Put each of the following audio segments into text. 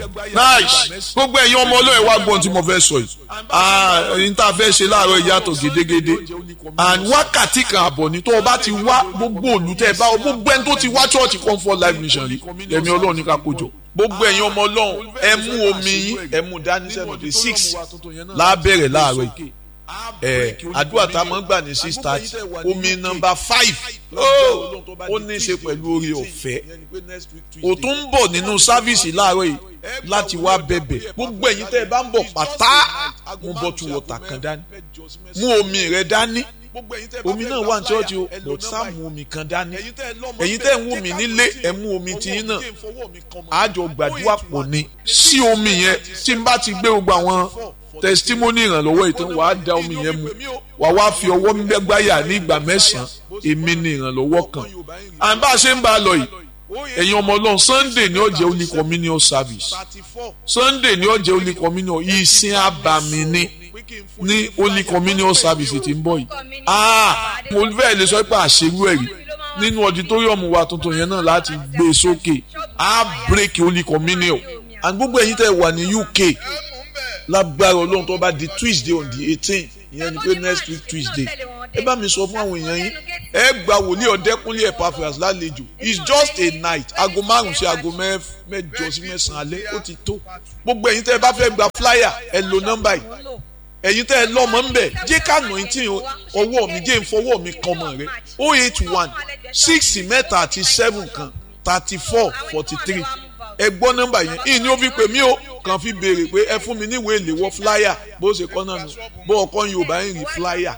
nice gbogbo ẹ̀yin ọmọ Ọlọ́run wá gbọ́n tí mo fẹ́ sọ yìí ẹ̀yin tá a fẹ́ ṣe láàárọ̀ ìyàtọ̀ gédégédé and wákàtí kan àbọ̀ ní tó o bá ti wá gbogbo olùtẹ̀ bá o gbogbo ẹni tó ti wá church Comfort Life Mission rí ẹ̀mí Ọlọ́run ní ká kójọ gbogbo ẹ̀yin ọmọ Ọlọ́run ẹ mú omi yín ẹ mú dání 76 lábẹ́rẹ̀ láàárọ̀ yìí àdúrà tá a máa ń gbà ní 6:30 omi nọ́mbà 5 ó ní í ṣe pẹ̀lú oore ọ̀fẹ́ ó tún ń bọ̀ nínú sáfíìsì láàárọ̀ yìí láti wá bẹ̀bẹ̀ gbogbo ẹ̀yin tẹ́ ẹ bá ń bọ̀ pátá mú bottle water kan dání mú omi rẹ dání omi náà wà ní church o but sá mú omi kan dání ẹ̀yin tẹ́ ń wò mí nílé ẹ mú omi tiyín náà àjọ gbàdúrà pọ̀ ni sí omi yẹn tí n bá ti gbé gbogbo àwọn testimony ìrànlọ́wọ́ ìtàn wàá da omi yẹn mu wàá wá fi ọwọ́ gbáyà ní ìgbà 9 èmi ní ìrànlọ́wọ́ kan à ń bá a ṣe ń bá a lọ yìí ẹ̀yin ọmọ Ọlọ́run Sunday ni ó jẹ́ Holy Communion service Sunday ni ó jẹ́ Holy Communion ìsìn àbàmì ní Holy Communion service tí ń bọ̀ yìí mo fẹ́ lè sọ pé àṣerú ẹ̀rí nínú auditorium wa tuntun yẹn náà láti gbé e sókè break Holy Communion and gbogbo ẹ̀yin tẹ́ wà ní UK lágbára Ọlọ́run tó bá di Tuesday on the 18th ìyẹn ni pé next week Tuesday ẹ bá mi sọ fún àwọn èèyàn yín ẹ gba wòlíì Ọ̀dẹ́kúnlé Epaphras lálejò it's just a night aago 5 sí aago 8 sí 9 alẹ́ ó ti tó gbogbo ẹ̀yin tẹ́ ẹ bá fẹ́ gba flyer ẹ lo nọ́mbà yìí ẹ̀yin tẹ́ ẹ lọ́mọ ń bẹ̀ jẹ́ ká nà tí ọwọ́ mi jẹ́ ìfọwọ́ mi kan mọ̀ rẹ 081 6 mẹ́ta àti 7 kan 34 43 ẹ gbọ́ nọ́mbà yẹn ìyìn ni ó fi pè mí o kàn fi béèrè pé ẹ fún mi níwèé ìléwọ́ flyer bó ṣe kọ́ náà nù bó ọkọ Yorùbá ń rí flyer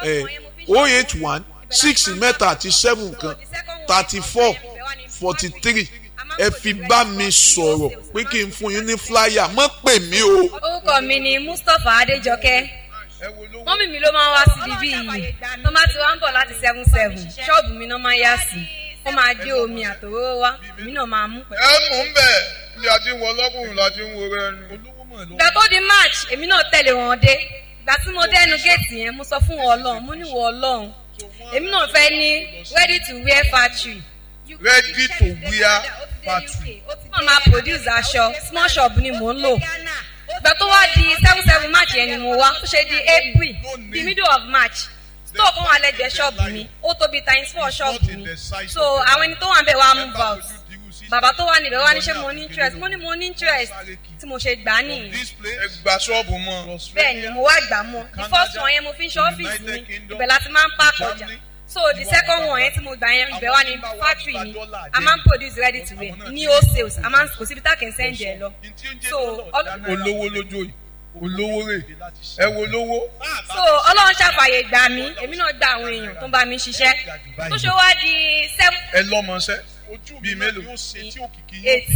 081 6 mẹ́ta àti 7 kan 34 43 ẹ fi bá mi sọ̀rọ̀ pé kí n fún yín ní flyer mọ́ pè mí o. orúkọ mi ni Mustapha Adéjọkẹ́ mọ́mí mi ló máa ń wá sí ibi yìí tó máa ti wá ń bọ̀ láti 77 ṣọ́ọ̀bù mi náà máa yá sí ó máa dé omi àtòwó wá èmi náà máa mú pẹ̀lú. ẹ mú un bẹ́ẹ̀ bí a ti ń wọ ọlọ́kùnrin la ti ń wo rẹ ni. ìgbà tó di March èmi náà tẹ̀lé wọn dé ìgbà tí mo dẹ́nu géètì yẹn mo sọ fún Ọlọ́run mo ní wọ Ọlọ́run èmi náà fẹ́ ní ready to wear factory. ready to wear factory. wọ́n máa produce aṣọ small shop ni mò ń lò ìgbà tó wá di 77 March yẹn ni mo wá ó ṣe di April the middle of March store kan wà lẹ́gbẹ̀ẹ́ ṣọ́ọ̀bù mi ó tóbi ×4 ṣọ́ọ̀bù mi so àwọn ẹni tó wà ń bẹ̀ wá move out bàbá tó wà níbẹ̀ wá ní ṣé mo ní interest mo ní mo ní interest tí mo ṣe gbà á nìyí. ẹ gba ṣọ́ọ̀bù mọ́. bẹ́ẹ̀ ni mo wá gbà mọ́ the first one yẹn mo fi ń ṣe ọ́fíìsì mi ibẹ̀ láti máa ń park ọjà so the second one yẹn tí mo gbà yẹn ibẹ̀ wá ní factory ni a máa ń produce ready to wear ní wholesale a máa ń kò síbi tá kì í send ẹ lọ so. olówó lójó yìí olówó rè ẹ wo lówó. so Ọlọ́run ṣàfàyè gbà mí èmi náà gba àwọn èèyàn tó ń bá mi ṣiṣẹ́ tó ṣe wá di 7. ẹ lọ́mọṣẹ́ bíi mélòó. 8.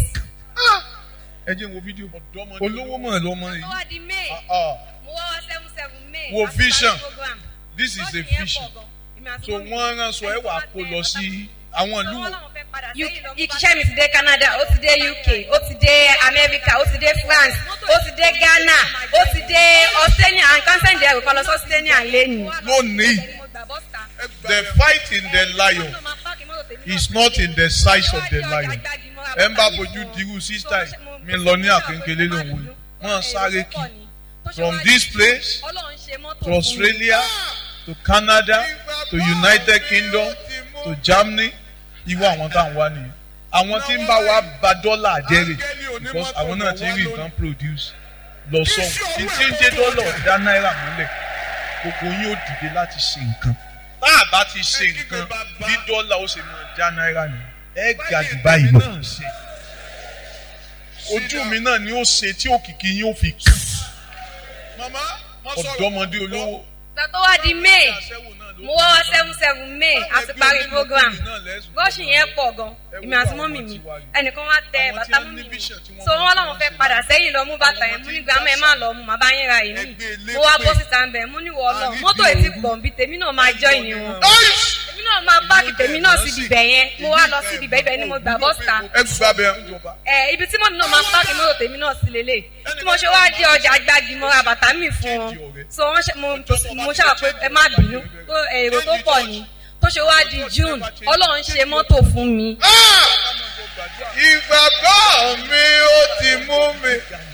ẹ jẹ́ wo fídíò olówó mọ̀ lọ́mọ yìí. tó wá di May mo wá 77 May. wo vision this is a vision so wọ́n rán sọ ẹ wà kó lọ sí àwọn ìlú. iṣẹ́ mi ti dé Canada ó ti dé UK ó ti dé America ó ti dé France ó ti dé Ghana ó ti dé Australia and cancer jẹ́ ẹ̀rọ kan lọ sí Australia lẹ́nu. lónìí the fight in the lion is not in the size of the lion. ẹ ń bá fojú dirú sísá yìí mi lọ ní àkéńkélé lòun yìí wọ́n sáré kì from this place to Australia to Canada to United Kingdom to Germany irú àwọn tá à ń wá nìyẹn àwọn tí ń bá wa ba dọ́là jẹ́rè because àwọn náà ti ń rí nǹkan produce lọ sọ́hùn tí ń jẹ́ dọ́là dá náírà múlẹ̀ gbogbo yín ó dìde láti ṣe nǹkan tá a bá ti ṣe nǹkan bí dọ́là ó ṣe máa já náírà ni ẹ ga jù báyìí lọ ojú mi náà ni ó ṣe tí òkìkí yín ó fi kú ọ̀dọ́mọdé olówó. ìgbà tó wá di May mo wá 77 May a ti parí program gọ́ọ̀ṣì yẹn pọ̀ gan èmi àti mọ́mì mi ẹnìkan wá tẹ bàtà mọ́mì mi so wọ́n làwọn fẹ́ padà sẹ́yìn lọ mú bàtà yẹn mú ní gbàmọ́ ẹ má lọ mú màá bá yín ra èmi mo wá bọ́ síta ń bẹ̀ mú ní wọ́ lọ mọ́tò ètí pọ̀ nbí tèmi náà máa join ni wọn èmi náà máa páàkì tèmi náà sí ibibẹ̀ yẹn mo wá lọ sí ibibẹ̀ ibẹ̀ ni mo gbà bọ́ síta ibi tí mọ́mì náà máa páàkì mọ́tò tèmi náà sí lélẹ̀ tí mo ṣe wá dé ọjà gbági mo ra bàtà mi fún wọn so mo ṣàwọ̀ pé ẹ má bínú èrò tó pọ̀ ni tó ṣe wá di June Ọlọ́run ṣe mọ́tò fún mi ìgbàgbọ́ mi ó ti mú mi.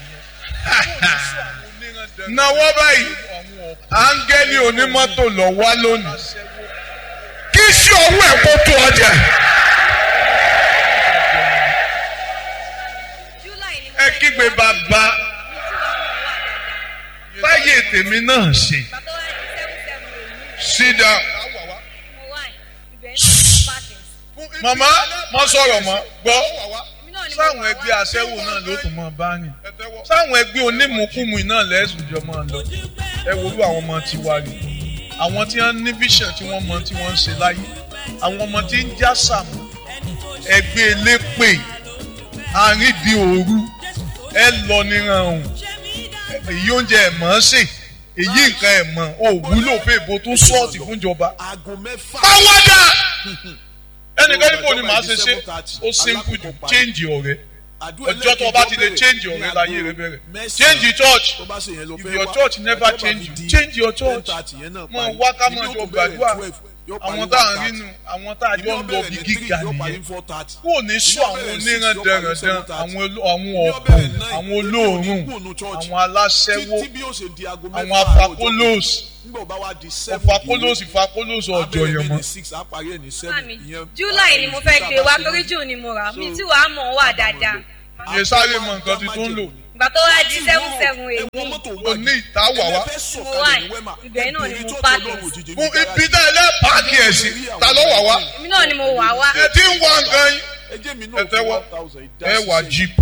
Náwó báyìí, áńgẹ́lì onímọ́tò lọ wá lónìí. Kí sí ọwọ́ ẹ̀ kó tó ọjà. Ẹ kígbe bàbá. Báyé tèmi náà ṣe. Sit down. Màmá, má sọ̀rọ̀ mọ́, gbọ́. Sáwọn ẹgbẹ́ aṣẹ́wó náà ló tún mọ́ bá rìn. Sáwọn ẹgbẹ́ onímùkúmu náà lẹ́sùn jọ máa lọ. Ẹ worú àwọn ọmọ tiwa rè. Àwọn tí wọ́n ní vision tí wọ́n mọ tí wọ́n ń ṣe láyé. Àwọn ọmọ tí ń já sàmù. Ẹgbẹ́ elépè. Àrídì òru. Ẹ lọ níran ọ̀hún. Èyí oúnjẹ ẹ̀ mọ̀ ọ́n sè. Èyí nǹkan ẹ̀ mọ̀ ò wúlò fún èbó tó sọ́ọ̀tì fúnjọba. Pàwọ́dà! Ẹnìkan níbo ni màá ṣe ó simple jù change ọ̀rẹ́ ọjọ́ tó o bá ti lè change ọ̀rẹ́ láyé rẹ bẹ̀rẹ̀ change church if your church never change you change your church mọ wá ká mọ jọ gbàdúrà àwọn tá à ń rínú àwọn tá a jọ ń lọ bí gíga nìyẹn kó o ní sọ àwọn oníran dẹrẹdẹrẹ àwọn ọ̀pọ̀ àwọn olóòórùn àwọn aláṣẹ́wó àwọn afakolos ìfakólósì ọjọ́ yẹn mọ́. July ni mo fẹ́ gbé wá torí June ni mo rà mí tí wàá mọ̀ wá dáadáa. Iye sáré mọ nǹkan tí tó ń lò. Ìgbà tó wá di 7/7 èyí. O ní ìta wà wá. Mo wá ibẹ̀ náà ni mo páàkì. Fún ibi náà lẹ́ páàkì ẹ̀ sí ta ló wà wá. Èmi náà ni mo wà wá. Ẹ ti ń wá nǹkan yín. Ẹ tẹ́wọ́ ẹ wà jíìpù.